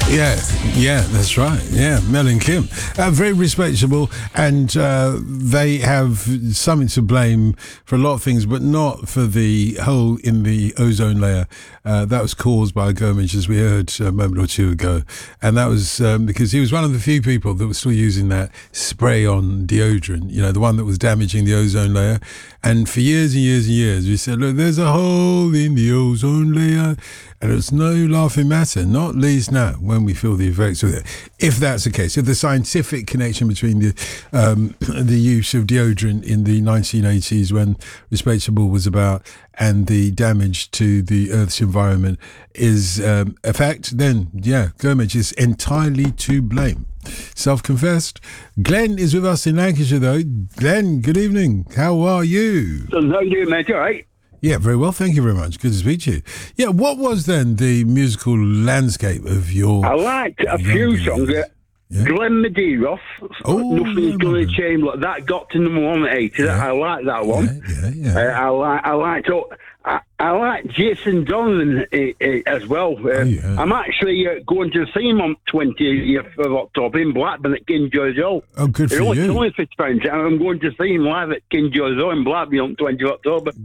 Yeah, that's right. Yeah, Mel and Kim. Very respectable, and they have something to blame for a lot of things, but not for the hole in the ozone layer. That was caused by Gomez, as we heard a moment or two ago. And that was because he was one of the few people that was still using that spray-on deodorant, the one that was damaging the ozone layer. And for years and years and years, we said, look, there's a hole in the ozone layer. And it's no laughing matter, not least now when we feel the effects of it. If that's the case, if the scientific connection between the use of deodorant in the 1980s when Respectable was about and the damage to the Earth's environment is a fact, then, yeah, Gomez is entirely to blame. Self-confessed. Glenn is with us in Lancashire, though. Glenn, good evening. How are you? How are you doing, mate? All right? Yeah, very well. Thank you very much. Good to speak to you. Yeah, what was then the musical landscape of your... I liked a few songs. Glenn Medeiros, Nothing's Gonna Change. Like that got to number 1 at 80. I like that one. I like Jason Donovan as well. I'm actually going to see him on 20th of October in Blackburn at King George Hall. Oh, good for you. It's only £50. I'm going to see him live at King George Hall in Blackburn on 20th of October.